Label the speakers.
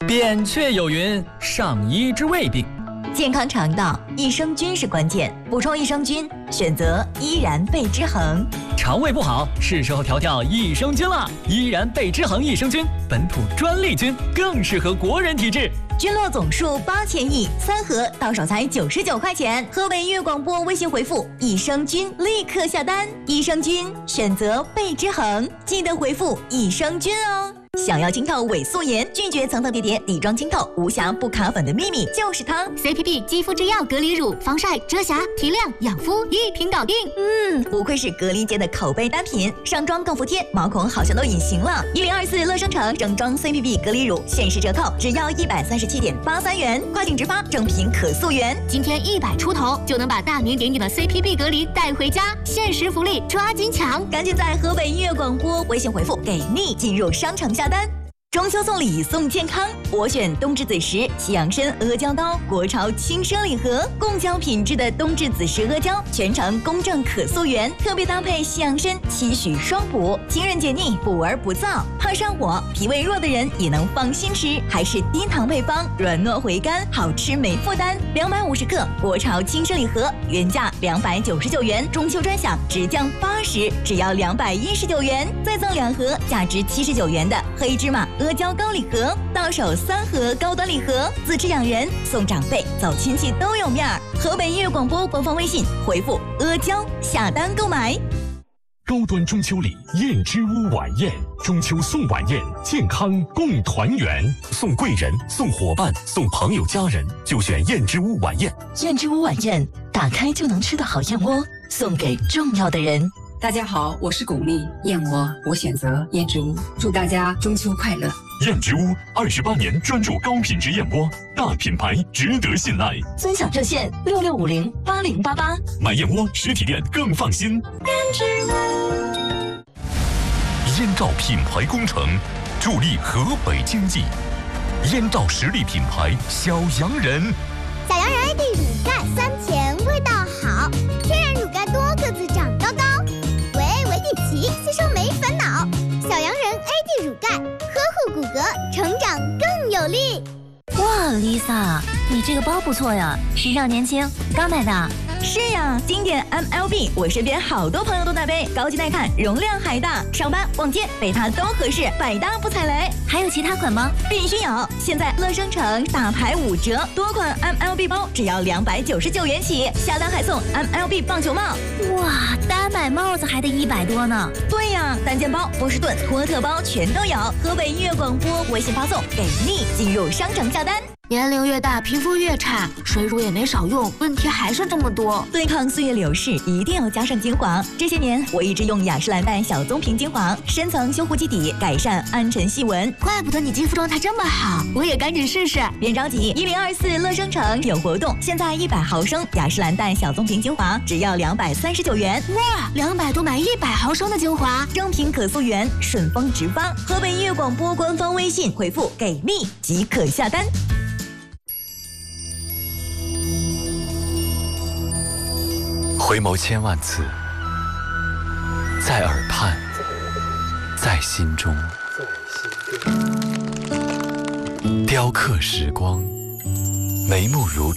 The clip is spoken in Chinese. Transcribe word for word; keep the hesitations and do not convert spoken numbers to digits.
Speaker 1: 扁鹊有云：上医之未病。
Speaker 2: 健康肠道，益生菌是关键。补充益生菌，选择依然贝之恒。
Speaker 1: 肠胃不好，是时候调调益生菌了。依然贝之恒益生菌，本土专利菌，更适合国人体质。
Speaker 2: 菌落总数八千亿，三盒到手才九十九块钱。河北粤广播微信回复益生菌，立刻下单。益生菌选择贝之恒，记得回复益生菌哦。想要清透伪素颜，拒绝层层叠叠底妆清透，无瑕不卡粉的秘密就是它。
Speaker 3: C P P 肌肤之钥隔离乳，防晒、遮瑕、提亮、养肤一瓶搞定。
Speaker 2: 嗯，不愧是隔离界的口碑单品，上妆更服帖，毛孔好像都隐形了。一零二四乐生城整装 C P P 隔离乳限时折扣，只要一百三十七点八三元，跨境直发，正品可溯源。
Speaker 3: 今天一百出头就能把大名鼎鼎的 C P P 隔离带回家，限时福利，抓紧抢！
Speaker 2: 赶紧在河北音乐广播微信回复给力，进入商城下单。中秋送礼送健康，我选冬至子时西洋参阿胶糕国潮轻奢礼盒，贡胶品质的冬至子时阿胶，全程公正可溯源，特别搭配西洋参，期许双补，清润解腻，补而不燥。怕上火、脾胃弱的人也能放心吃，还是低糖配方，软糯回甘，好吃没负担。两百五十克国潮轻奢礼盒，原价两百九十九元，中秋专享直降八十，只要两百一十九元，再赠两盒价值七十九元的黑芝麻阿胶糕礼盒，到手三盒高端礼盒，自吃养人，送长辈，走亲戚都有面儿。河北音乐广播官方微信回复阿胶下单购买。
Speaker 4: 高端中秋礼燕之屋晚宴，中秋送晚宴，健康共团圆，送贵人、送伙伴、送朋友家人，就选燕之屋晚宴。
Speaker 5: 燕之屋晚宴，打开就能吃的好燕窝，送给重要的人。
Speaker 6: 大家好，我是巩俐，燕窝我选择燕之屋，祝大家中秋快乐。
Speaker 4: 燕之屋二十八年专注高品质燕窝，大品牌值得信赖。
Speaker 5: 尊享热线六六五零八零八八，
Speaker 4: 买燕窝实体店更放心。
Speaker 5: 燕之屋。
Speaker 4: 燕赵品牌工程，助力河北经济。燕赵实力品牌小洋人，
Speaker 7: 小洋人 A D 乳钙酸甜，味道好，天然乳钙多，个子长高高。维维迪奇吸收没烦恼，小洋人 A D 乳钙呵护骨骼，成长更有力。
Speaker 8: 哇 ，Lisa， 你这个包不错呀，时尚年轻，刚买的。
Speaker 2: 是呀，经典 M L B， 我身边好多朋友都在背，高级耐看，容量还大，上班逛街背它都合适，百搭不踩雷。
Speaker 8: 还有其他款吗？
Speaker 2: 必须有！现在乐生城大牌五折，多款 M L B 包只要两百九十九元起，下单还送 M L B 棒球帽。
Speaker 8: 哇，单买帽子还得一百多呢。
Speaker 2: 对呀，单肩包、波士顿、托特包全都有。河北音乐广播微信发送给力，进入商城下单。
Speaker 3: 年龄越大，皮肤越差，水乳也没少用，问题还是这么多。
Speaker 2: 对抗岁月流逝，一定要加上精华。这些年，我一直用雅诗兰黛小棕瓶精华，深层修护基底，改善暗沉细纹。
Speaker 3: 怪不得你肌肤状态这么好，我也赶紧试试。
Speaker 2: 别着急，一零二四乐生城有活动，现在一百毫升雅诗兰黛小棕瓶精华只要两百三十九元。
Speaker 3: 哇，两百多买一百毫升的精华，
Speaker 2: 正品可溯源，顺丰直发。河北音乐广播官方微信回复给力即可下单。
Speaker 9: 回眸千万次，在耳畔，在心中，雕刻时光，眉目如